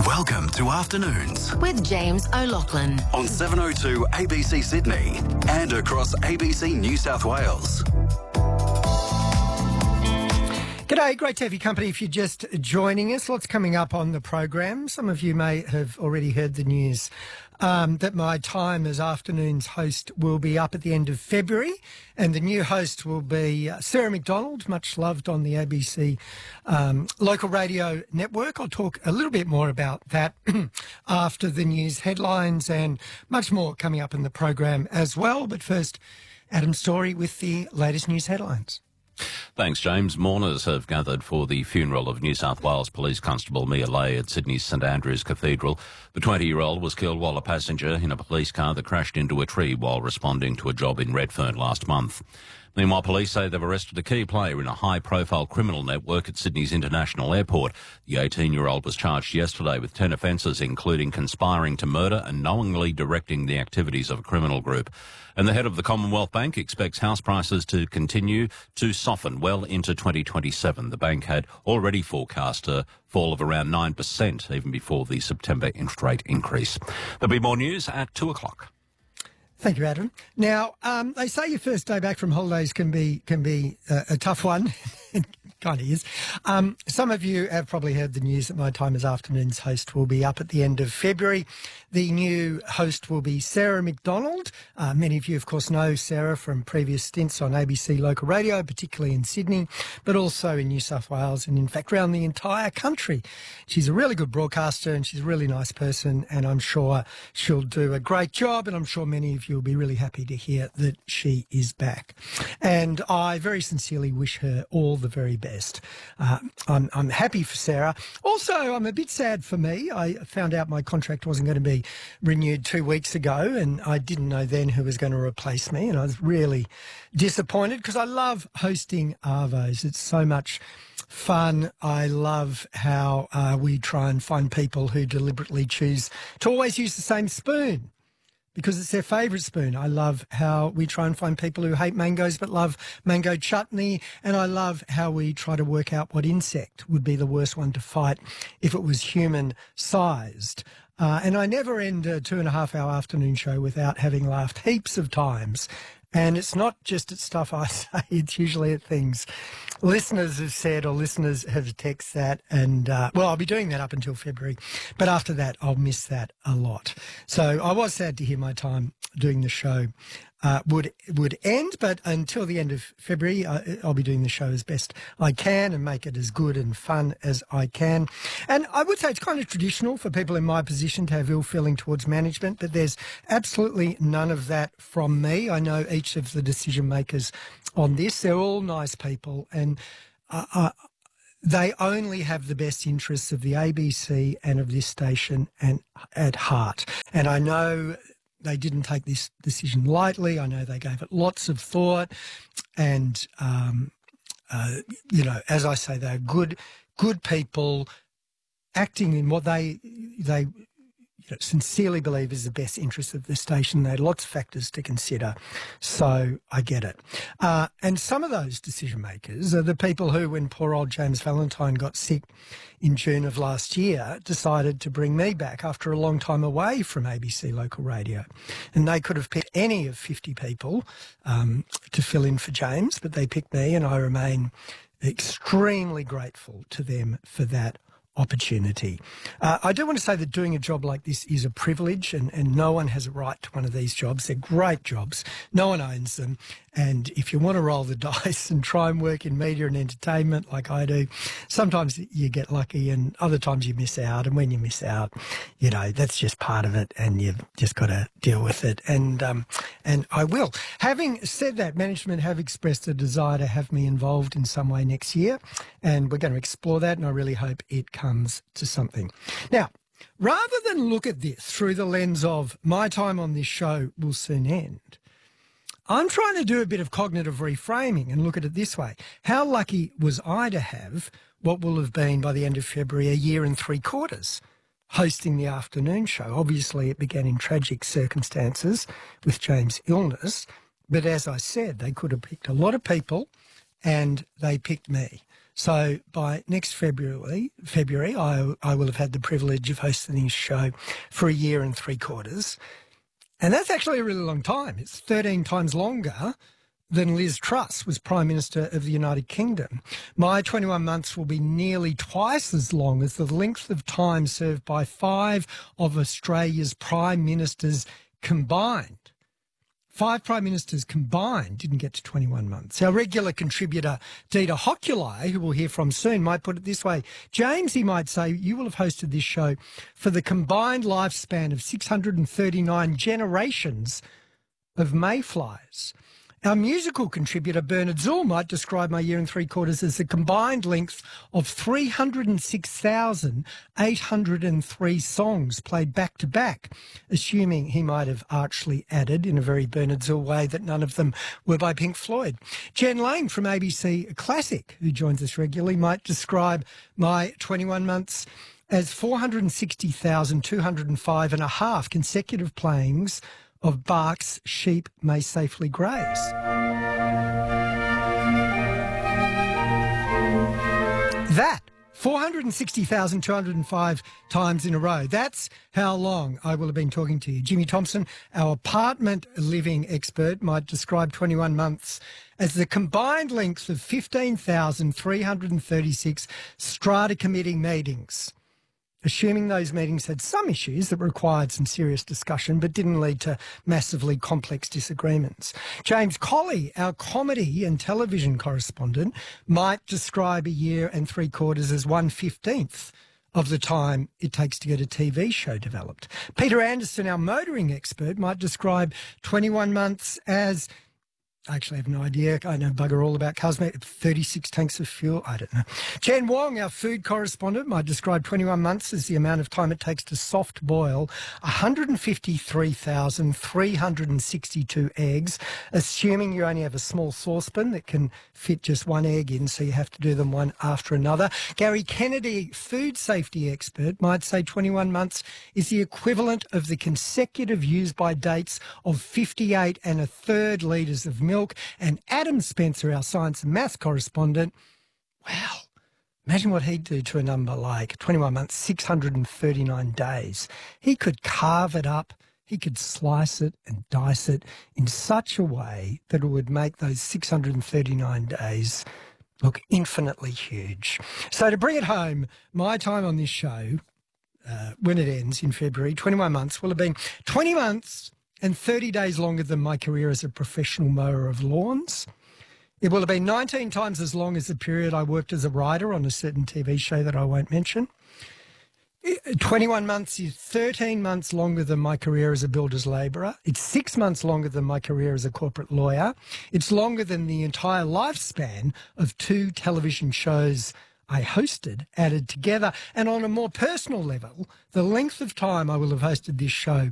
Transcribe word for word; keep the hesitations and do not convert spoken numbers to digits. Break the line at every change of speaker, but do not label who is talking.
Welcome to Afternoons
with James O'Loughlin
on seven oh two A B C Sydney and across A B C New South Wales.
G'day, great to have your company if you're just joining us. Lots coming up on the program. Some of you may have already heard the news um, that my time as Afternoons host will be up at the end of February, and the new host will be uh, Sarah McDonald, much loved on the A B C um, local radio network. I'll talk a little bit more about that after the news headlines and much more coming up in the program as well. But first, Adam Story with the latest news headlines.
Thanks, James. Mourners have gathered for the funeral of New South Wales Police Constable Mia Lay at Sydney's St Andrew's Cathedral. The twenty-year-old was killed while a passenger in a police car that crashed into a tree while responding to a job in Redfern last month. Meanwhile, police say they've arrested a key player in a high-profile criminal network at Sydney's International Airport. The eighteen-year-old was charged yesterday with ten offences, including conspiring to murder and knowingly directing the activities of a criminal group. And the head of the Commonwealth Bank expects house prices to continue to soften well into twenty twenty-seven. The bank had already forecast a fall of around nine percent even before the September interest rate increase. There'll be more news at two o'clock.
Thank you, Adam. Now, um, they say your first day back from holidays can be can be uh, a tough one. It kind of is. Um, some of you have probably heard the news that my time as Afternoons host will be up at the end of February. The new host will be Sarah McDonald. Uh, many of you, of course, know Sarah from previous stints on A B C local radio, particularly in Sydney, but also in New South Wales and, in fact, around the entire country. She's a really good broadcaster and she's a really nice person, and I'm sure she'll do a great job, and I'm sure many of you will be really happy to hear that she is back. And I very sincerely wish her all the very best. Uh, I'm, I'm happy for Sarah. Also, I'm a bit sad for me. I found out my contract wasn't going to be renewed two weeks ago, and I didn't know then who was going to replace me, and I was really disappointed because I love hosting Arvos. It's so much fun. I love how uh, we try and find people who deliberately choose to always use the same spoon because it's their favourite spoon. I love how we try and find people who hate mangoes but love mango chutney, and I love how we try to work out what insect would be the worst one to fight if it was human-sized. Uh, and I never end a two and a half hour afternoon show without having laughed heaps of times. And it's not just at stuff I say, it's usually at things listeners have said or listeners have texted that. And, uh, well, I'll be doing that up until February. But after that, I'll miss that a lot. So I was sad to hear my time doing the show uh, would would end. But until the end of February, I, I'll be doing the show as best I can and make it as good and fun as I can. And I would say it's kind of traditional for people in my position to have ill feeling towards management, but there's absolutely none of that from me. I know each of the decision makers on this. They're all nice people, and uh, uh, they only have the best interests of the A B C and of this station and at heart. And I know they didn't take this decision lightly. I know they gave it lots of thought, and um, uh, you know, as I say, they're good, good people acting in what they they. You know, sincerely believe is the best interest of the station. They had lots of factors to consider, so I get it. Uh, and some of those decision makers are the people who, when poor old James Valentine got sick in June of last year, decided to bring me back after a long time away from A B C local radio. And they could have picked any of fifty people um, to fill in for James, but they picked me, and I remain extremely grateful to them for that opportunity. Uh, I do want to say that doing a job like this is a privilege, and, and no one has a right to one of these jobs. They're great jobs. No one owns them. And if you want to roll the dice and try and work in media and entertainment like I do, sometimes you get lucky and other times you miss out. And when you miss out, you know, that's just part of it, and you've just got to deal with it. And um, and I will. Having said that, management have expressed a desire to have me involved in some way next year, and we're going to explore that, and I really hope it comes to something. Now, rather than look at this through the lens of my time on this show will soon end, I'm trying to do a bit of cognitive reframing and look at it this way. How lucky was I to have what will have been, by the end of February, a year and three quarters hosting the afternoon show? Obviously, it began in tragic circumstances with James' illness, but as I said, they could have picked a lot of people and they picked me. So by next February, February, I, I will have had the privilege of hosting this show for a year and three quarters. And that's actually a really long time. It's thirteen times longer than Liz Truss was Prime Minister of the United Kingdom. My twenty-one months will be nearly twice as long as the length of time served by five of Australia's Prime Ministers combined. Five Prime Ministers combined didn't get to twenty-one months. Our regular contributor, Dita Hoculi, who we'll hear from soon, might put it this way. James, he might say, you will have hosted this show for the combined lifespan of six hundred thirty-nine generations of mayflies. Our musical contributor, Bernard Zoul, might describe my year and three quarters as the combined length of three hundred six thousand eight hundred three songs played back to back, assuming he might have archly added in a very Bernard Zoul way that none of them were by Pink Floyd. Jen Lane from A B C Classic, who joins us regularly, might describe my twenty-one months as four hundred sixty thousand two hundred five and a half consecutive playings of Bach's Sheep May Safely Graze. That, four hundred sixty thousand two hundred five times in a row. That's how long I will have been talking to you. Jimmy Thompson, our apartment living expert, might describe twenty-one months as the combined length of fifteen thousand three hundred thirty-six strata committee meetings, assuming those meetings had some issues that required some serious discussion but didn't lead to massively complex disagreements. James Colley, our comedy and television correspondent, might describe a year and three quarters as one-fifteenth of the time it takes to get a T V show developed. Peter Anderson, our motoring expert, might describe twenty-one months as... I actually have no idea. I know bugger all about cars, mate. thirty-six tanks of fuel. I don't know. Chen Wong, our food correspondent, might describe twenty-one months as the amount of time it takes to soft boil one hundred fifty-three thousand three hundred sixty-two eggs, assuming you only have a small saucepan that can fit just one egg in, so you have to do them one after another. Gary Kennedy, food safety expert, might say twenty-one months is the equivalent of the consecutive use-by dates of fifty-eight and a third litres of milk. And Adam Spencer, our science and maths correspondent, wow, imagine what he'd do to a number like twenty-one months, six hundred thirty-nine days. He could carve it up, he could slice it and dice it in such a way that it would make those six hundred thirty-nine days look infinitely huge. So to bring it home, my time on this show, uh, when it ends in February, twenty-one months, will have been twenty months and thirty days longer than my career as a professional mower of lawns. It will have been nineteen times as long as the period I worked as a writer on a certain T V show that I won't mention. twenty-one months is thirteen months longer than my career as a builder's labourer. It's six months longer than my career as a corporate lawyer. It's longer than the entire lifespan of two television shows I hosted, added together. And on a more personal level, the length of time I will have hosted this show